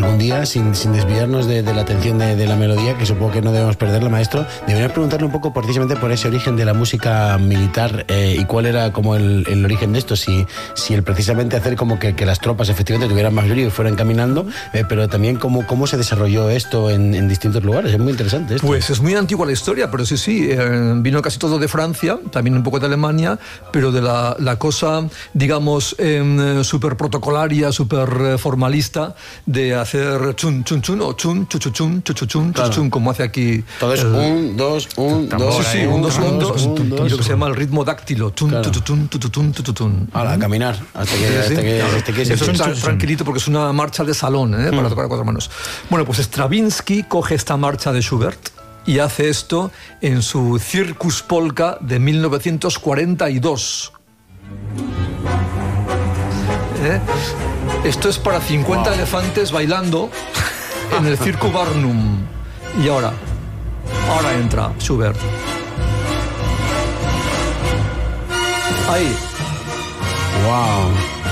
algún día, sin desviarnos de la atención de la melodía, que supongo que no debemos perderla, maestro, deberíamos preguntarle un poco precisamente por ese origen de la música militar y cuál era como el origen de esto, si el precisamente hacer como que las tropas efectivamente tuvieran más brío y fueran caminando, pero también cómo se desarrolló esto en distintos lugares. Es muy interesante esto. Pues es muy antigua la historia, pero sí, vino casi todo de Francia, también un poco de Alemania, pero de la cosa, digamos, súper protocolaria, súper formalista, de hacer chun, chun, chun, o chun, chuchuchun, chuchuchun, chuchuchun, como hace aquí. Todo es 1, 2, 1, 2. Sí, 1, 2, 1, 2. Y lo que se llama el ritmo dáctilo. Chun, chuchuchun, chuchuchun, chuchuchun. A caminar, hasta que eso es tranquilito porque es una marcha de salón, para tocar a 4 manos. Bueno, pues Stravinsky coge esta marcha de Schubert y hace esto en su Circus Polka de 1942. Esto es para 50 elefantes bailando en el Circo Barnum. Y ahora entra Schubert. Ahí. ¡Wow!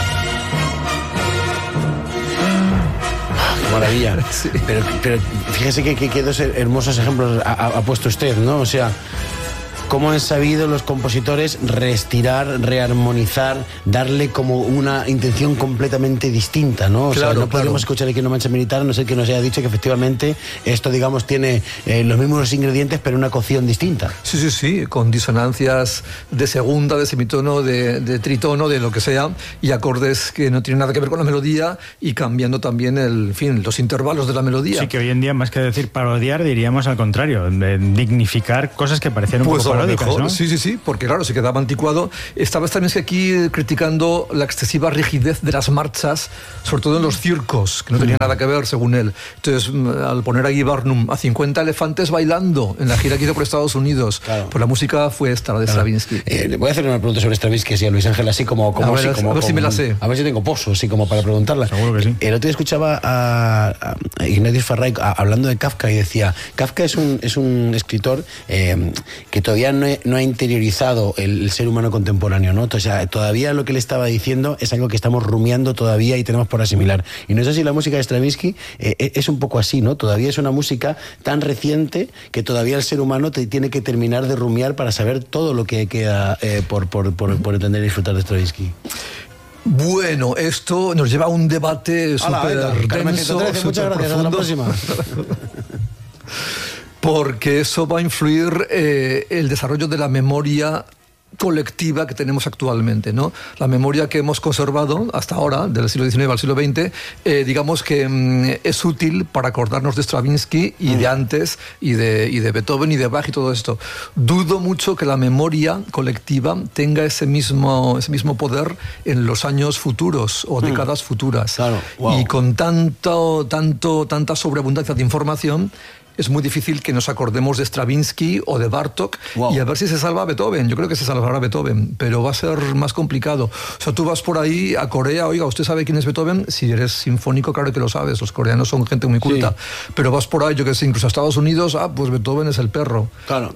¡Qué maravilla! Sí. Pero fíjese que dos hermosos ejemplos ha puesto usted, ¿no? O sea, cómo han sabido los compositores reestirar, rearmonizar, darle como una intención completamente distinta, ¿no? O sea, no podemos escuchar aquí una marcha militar a no ser que nos haya dicho que efectivamente esto, digamos, tiene los mismos ingredientes pero una cocción distinta. Sí, con disonancias de segunda, de semitono, de tritono, de lo que sea, y acordes que no tienen nada que ver con la melodía y cambiando también los intervalos de la melodía. Sí, que hoy en día, más que decir parodiar, diríamos al contrario, de dignificar cosas que parecían un poco paródicas, ¿no? Sí, porque claro, se quedaba anticuado. Estaba también aquí criticando la excesiva rigidez de las marchas, sobre todo en los circos, que no tenía nada que ver, según él. Entonces, al poner aquí Barnum a 50 elefantes bailando en la gira que hizo por Estados Unidos, pues la música fue esta, la de Stravinsky. Le voy a hacer una pregunta sobre Stravinsky y a Luis Ángel, así como a ver si me la sé. A ver si tengo pozo, así como para preguntarla. Seguro que sí. El otro día escuchaba a Ignatius Farray hablando de Kafka y decía, Kafka es un escritor que todavía no ha interiorizado el ser humano contemporáneo, ¿no? O sea, todavía lo que le estaba diciendo es algo que estamos rumiando todavía y tenemos por asimilar. Y no sé si la música de Stravinsky es un poco así, ¿no? Todavía es una música tan reciente que todavía el ser humano tiene que terminar de rumiar para saber todo lo que queda por entender y disfrutar de Stravinsky. Bueno, esto nos lleva a un debate súper denso, muchas gracias, hasta la próxima. Porque eso va a influir el desarrollo de la memoria colectiva que tenemos actualmente, ¿no? La memoria que hemos conservado hasta ahora, del siglo XIX al siglo XX, digamos que es útil para acordarnos de Stravinsky y de antes, y de Beethoven y de Bach y todo esto. Dudo mucho que la memoria colectiva tenga ese mismo poder en los años futuros o décadas futuras. Claro. Wow. Y con tanta sobreabundancia de información, es muy difícil que nos acordemos de Stravinsky o de Bartók. Wow. Y a ver si se salva Beethoven. Yo creo que se salvará Beethoven, pero va a ser más complicado. O sea, tú vas por ahí a Corea, oiga, ¿usted sabe quién es Beethoven? Si eres sinfónico, claro que lo sabes, los coreanos son gente muy culta. Sí. Pero vas por ahí, yo que sé, incluso a Estados Unidos, pues Beethoven es el perro. Claro.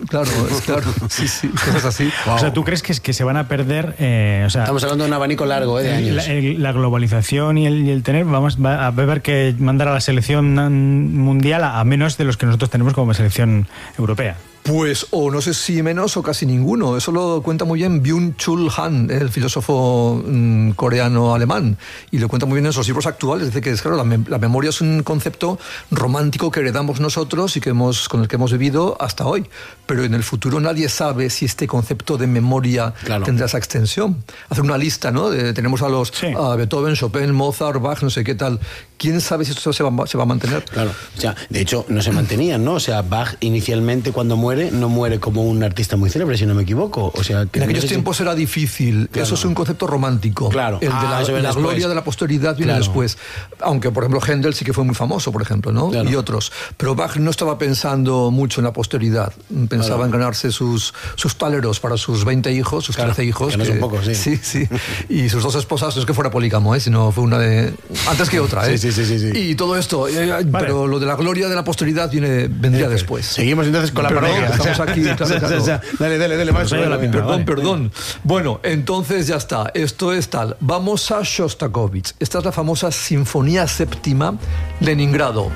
Sí, es así. Wow. O sea, ¿tú crees que se van a perder? Estamos hablando de un abanico largo de años. La globalización y el tener, va a haber que mandar a la selección mundial a menos de los que nosotros tenemos como selección europea. Pues o no sé si menos o casi ninguno. Eso lo cuenta muy bien Byung-Chul Han, el filósofo coreano-alemán, y lo cuenta muy bien en sus libros actuales. Dice que claro, la memoria es un concepto romántico que heredamos nosotros y con el que hemos vivido hasta hoy. Pero en el futuro nadie sabe si este concepto de memoria tendrá esa extensión. Hacer una lista, ¿no? Tenemos a Beethoven, Chopin, Mozart, Bach, no sé qué tal. ¿Quién sabe si esto se va a mantener? Claro. O sea, de hecho, no se mantenían, ¿no? O sea, Bach inicialmente cuando muere, no muere como un artista muy célebre, si no me equivoco. O sea, que en aquellos tiempos era difícil. Claro. Eso es un concepto romántico. Claro. El de la gloria de la posteridad viene después. Aunque, por ejemplo, Händel sí que fue muy famoso, por ejemplo, ¿no? Claro. Y otros. Pero Bach no estaba pensando mucho en la posteridad. Pensaba en ganarse sus taleros para sus 20 hijos, sus 13 hijos. Que no son pocos, sí. Sí. Y sus 2 esposas, no es que fuera polígamo, sino fue una de... Antes que otra, ¿eh? Sí. Y todo esto. Pero lo de la gloria de la posteridad vendría después. Seguimos entonces con la parodia. estamos aquí. Claro. Dale, más. Perdón. Bueno, entonces ya está. Esto es tal. Vamos a Shostakovich. Esta es la famosa Sinfonía Séptima, Leningrado.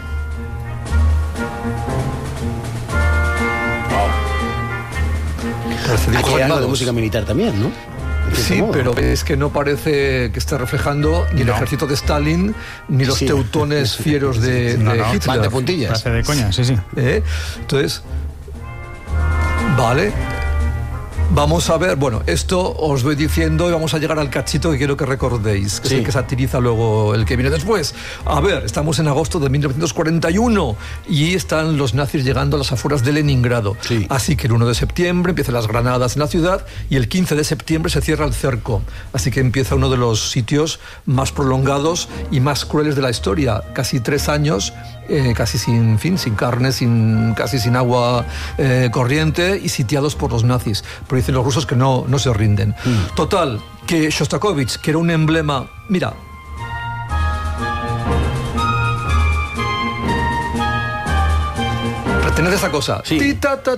Aquí hay algo de música militar también, ¿no? Sí, pero es que no parece que esté reflejando ni el ejército de Stalin ni los teutones fieros de Hitler. Van de puntillas. Hace de coña, sí. Entonces, vale. Vamos a ver, bueno, esto os voy diciendo y vamos a llegar al cachito que quiero que recordéis, que es el que satiriza luego el que viene después. A ver, estamos en agosto de 1941 y están los nazis llegando a las afueras de Leningrado. Sí. Así que el 1 de septiembre empiezan las granadas en la ciudad y el 15 de septiembre se cierra el cerco. Así que empieza uno de los sitios más prolongados y más crueles de la historia. Casi 3 años, casi sin carne, casi sin agua corriente y sitiados por los nazis. Pero dicen los rusos que no se rinden. Total, que Shostakovich, que era un emblema... Mira... Retened esa cosa. Sí.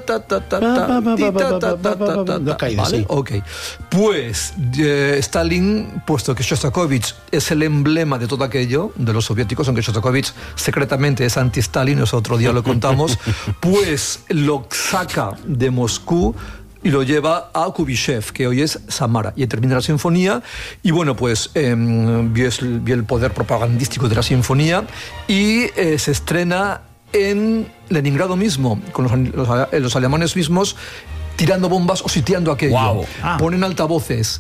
¿Vale? Ok. Pues Stalin, puesto que Shostakovich es el emblema de todo aquello, de los soviéticos, aunque Shostakovich secretamente es anti-Stalin, eso otro día lo contamos, pues lo saca de Moscú y lo lleva a Kuybyshev, que hoy es Samara. Y termina la sinfonía y bueno, pues vio el poder propagandístico de la sinfonía y se estrena en Leningrado mismo, con los alemanes mismos tirando bombas o sitiando aquello. Wow. Ponen altavoces.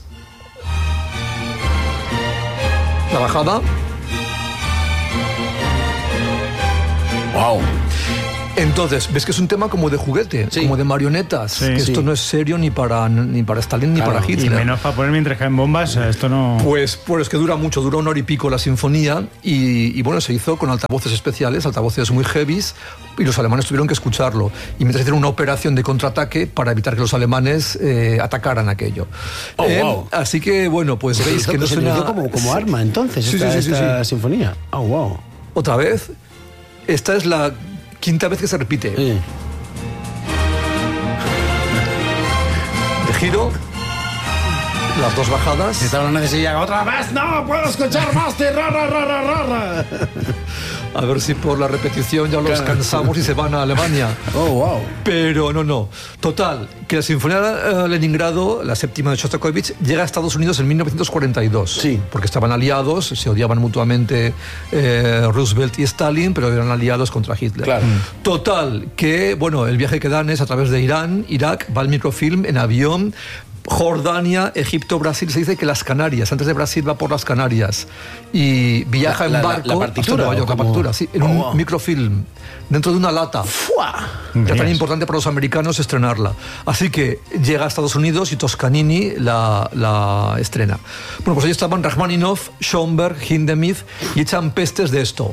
La bajada. Wow. Entonces, ves que es un tema como de juguete, como de marionetas. Que esto no es serio ni para Stalin ni para Hitler. Y menos para poner mientras caen bombas, esto no... Pues es que dura mucho, dura 1 hora y pico la sinfonía y bueno, se hizo con altavoces especiales, altavoces muy heavies, y los alemanes tuvieron que escucharlo. Y mientras hicieron una operación de contraataque para evitar que los alemanes atacaran aquello. Wow. Así que bueno, pues veis que no suena... como arma entonces esta sinfonía. Wow. Otra vez, esta es la 5ª vez que se repite. De giro, las 2 bajadas. Esta no necesita otra vez. No puedo escuchar más. A ver si por la repetición ya los cansamos y se van a Alemania. Wow. Pero no. Total, que la Sinfonía de Leningrado, la 7ª de Shostakovich, llega a Estados Unidos en 1942. Sí. Porque estaban aliados, se odiaban mutuamente Roosevelt y Stalin, pero eran aliados contra Hitler. Claro. Total, que bueno, el viaje que dan es a través de Irán, Irak, va al microfilm en avión, Jordania, Egipto, Brasil. Se dice que las Canarias, antes de Brasil va por las Canarias y viaja en barco la partitura, hasta la partitura, sí, en un microfilm dentro de una lata. Era tan importante para los americanos estrenarla. Así que llega a Estados Unidos y Toscanini la estrena. Bueno, pues ahí estaban Rachmaninoff, Schoenberg, Hindemith y echan pestes de esto.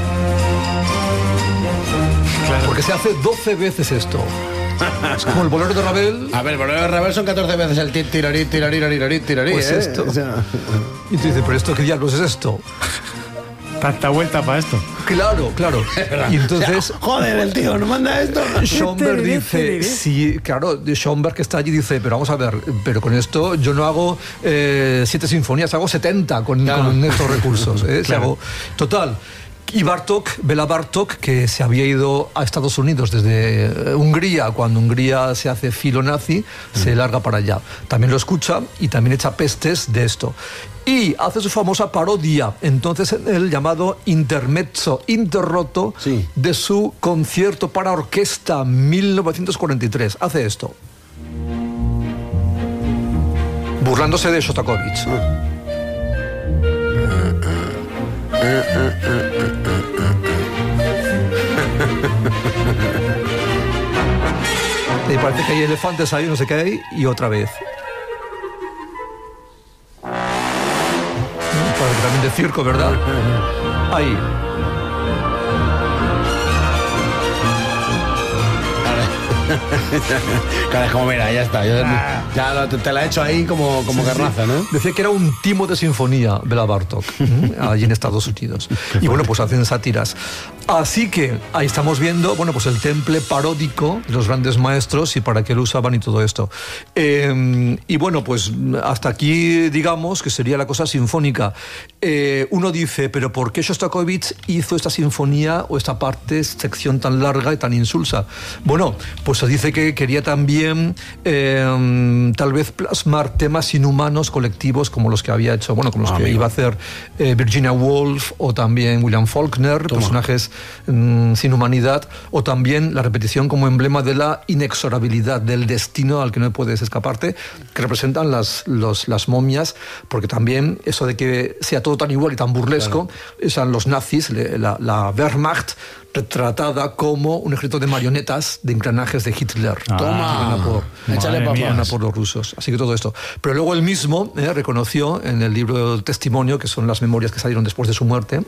Claro. Porque se hace 12 veces esto. Es como el bolero de Ravel. A ver, el bolero de Ravel son 14 veces el tirarí. Pues esto. O sea, y tú dices, ¿pero esto qué diablos es esto? Tanta vuelta para esto. Claro. Y entonces... Joder, el tío no manda esto. Schoenberg dice... Sí, claro, Schoenberg que está allí dice, pero vamos a ver, pero con esto yo no hago 7 sinfonías, hago 70 con estos recursos. Claro. Total... Y Bela Bartók, que se había ido a Estados Unidos desde Hungría, cuando Hungría se hace filo nazi, se larga para allá. También lo escucha y también echa pestes de esto. Y hace su famosa parodia, entonces el llamado intermezzo interroto de su concierto para orquesta 1943. Hace esto. Burlándose de Shostakovich. Y parece que hay elefantes ahí, no sé qué hay, y otra vez. Parece también de circo, ¿verdad? Ahí. Claro, es como, mira, ya está. Ya te la he hecho ahí como garnaza, ¿no? Decía que era un timo de sinfonía, Bela Bartók, allí en Estados Unidos. Y bueno, pues hacen sátiras. Así que ahí estamos viendo, bueno, pues el temple paródico de los grandes maestros y para qué lo usaban y todo esto. Y bueno, pues hasta aquí digamos que sería la cosa sinfónica. Uno dice, pero ¿por qué Shostakovich hizo esta sinfonía o esta sección tan larga y tan insulsa? Bueno, pues se dice que quería también tal vez plasmar temas inhumanos colectivos como los que había hecho, bueno, como los que iba a hacer Virginia Woolf o también William Faulkner, personajes sin humanidad, o también la repetición como emblema de la inexorabilidad, del destino al que no puedes escaparte, que representan las momias, porque también eso de que sea todo tan igual y tan burlesco, son los nazis, la Wehrmacht, retratada como un ejército de marionetas de engranajes de Hitler. Toma, échale por los rusos. Así que todo esto. Pero luego él mismo reconoció en el libro del testimonio, que son las memorias que salieron después de su muerte,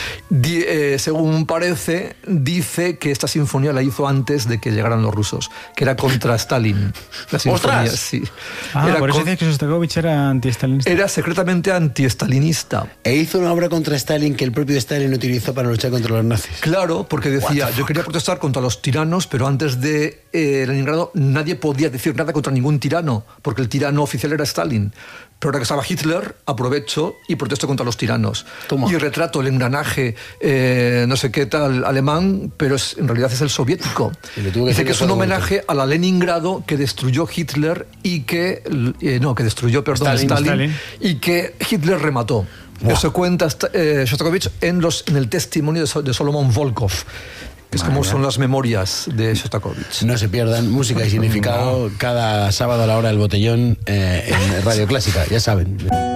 según parece, dice que esta sinfonía la hizo antes de que llegaran los rusos, que era contra Stalin. La sinfonía, sí. Por eso decías que Shostakovich era anti-stalinista. Era secretamente anti-stalinista. E hizo una obra contra Stalin que el propio Stalin utilizó para luchar contra los nazis. Claro, porque decía, yo quería protestar contra los tiranos, pero antes de Leningrado nadie podía decir nada contra ningún tirano, porque el tirano oficial era Stalin. Pero ahora que estaba Hitler, aprovecho y protesto contra los tiranos. Y retrato el engranaje, no sé qué tal, alemán, pero en realidad es el soviético. Dice que es un homenaje a la Leningrado que destruyó Hitler y que... que destruyó, perdón, Stalin, y que Hitler remató. Eso cuenta Shostakovich en el testimonio de Solomon Volkov, que es como son las memorias de Shostakovich. No se pierdan música y significado cada sábado a la hora del botellón en Radio Clásica, ya saben.